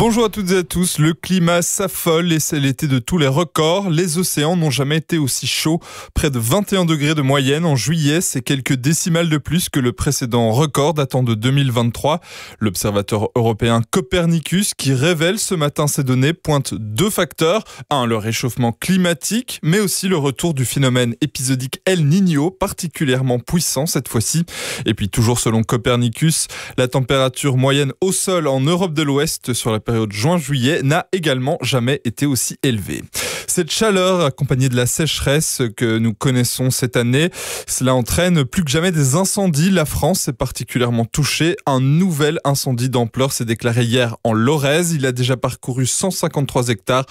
Bonjour à toutes et à tous, le climat s'affole et c'est l'été de tous les records. Les océans n'ont jamais été aussi chauds, près de 21 degrés de moyenne en juillet, c'est quelques décimales de plus que le précédent record datant de 2023. L'observateur européen Copernicus, qui révèle ce matin ces données, pointe deux facteurs. Un, le réchauffement climatique, mais aussi le retour du phénomène épisodique El Niño, particulièrement puissant cette fois-ci. Et puis toujours selon Copernicus, la température moyenne au sol en Europe de l'Ouest sur la période juin-juillet n'a également jamais été aussi élevée. Cette chaleur accompagnée de la sécheresse que nous connaissons cette année, cela entraîne plus que jamais des incendies. La France est particulièrement touchée. Un nouvel incendie d'ampleur s'est déclaré hier en Lorraise. Il a déjà parcouru 153 hectares.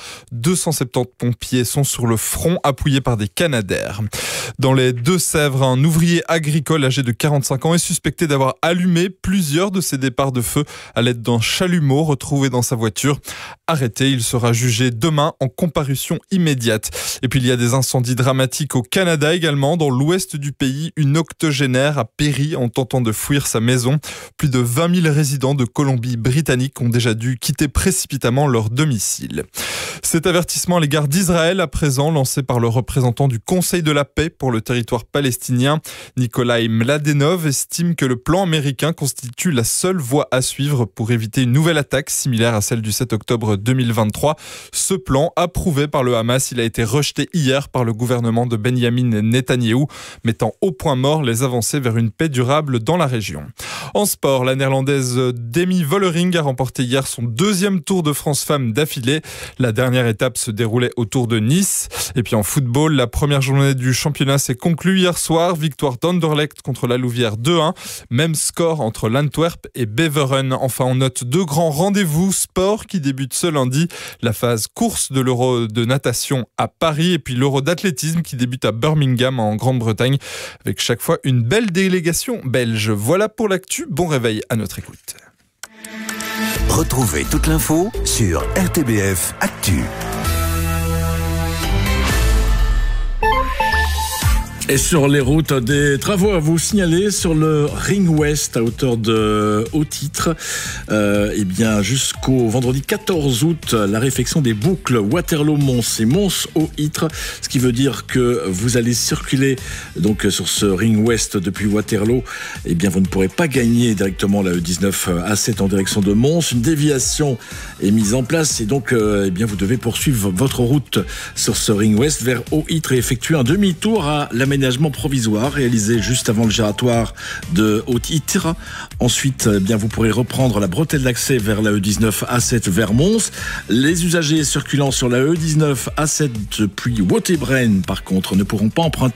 270 pompiers sont sur le front, appuyés par des canadaires. Dans les Deux-Sèvres, un ouvrier agricole âgé de 45 ans est suspecté d'avoir allumé plusieurs de ses départs de feu à l'aide d'un chalumeau retrouvé dans sa voiture. Arrêté, il sera jugé demain en comparution immédiate. Et puis il y a des incendies dramatiques au Canada également. Dans l'ouest du pays, une octogénaire a péri en tentant de fuir sa maison. Plus de 20 000 résidents de Colombie-Britannique ont déjà dû quitter précipitamment leur domicile. Cet avertissement à l'égard d'Israël, à présent lancé par le représentant du Conseil de la paix pour le territoire palestinien, Nikolai Mladenov, estime que le plan américain constitue la seule voie à suivre pour éviter une nouvelle attaque similaire à celle du 7 octobre 2023. Ce plan, approuvé par le Hamas, il a été rejeté hier par le gouvernement de Benyamin Netanyahou, mettant au point mort les avancées vers une paix durable dans la région. En sport, la néerlandaise Demi Vollering a remporté hier son deuxième Tour de France femmes d'affilée. La dernière étape se déroulait autour de Nice. Et puis en football, la première journée du championnat s'est conclue hier soir. Victoire d'Anderlecht contre la Louvière 2-1. Même score entre l'Antwerp et Beveren. Enfin, on note deux grands rendez-vous sport qui débutent ce lundi. La phase course de l'Euro de natation à Paris et puis l'Euro d'athlétisme qui débute à Birmingham en Grande-Bretagne avec chaque fois une belle délégation belge. Voilà pour l'actu. Bon réveil à notre écoute. Retrouvez toute l'info sur RTBF Actu. Et sur les routes, des travaux à vous signaler sur le Ring West à hauteur de Haut-Titre. Eh bien, jusqu'au vendredi 14 août, la réfection des boucles Waterloo-Mons et Mons-Haut-Titre, ce qui veut dire que vous allez circuler donc sur ce Ring West depuis Waterloo. Eh bien, vous ne pourrez pas gagner directement la E19 A7 en direction de Mons. Une déviation est mise en place et donc, eh bien, vous devez poursuivre votre route sur ce Ring West vers Haut-Titre et effectuer un demi-tour à l'aménagement provisoire réalisé juste avant le giratoire de Haut-Titre. Ensuite, eh bien, vous pourrez reprendre la bretelle d'accès vers la E19 A7 vers Mons. Les usagers circulant sur la E19 A7 depuis Wautebrein, par contre, ne pourront pas emprunter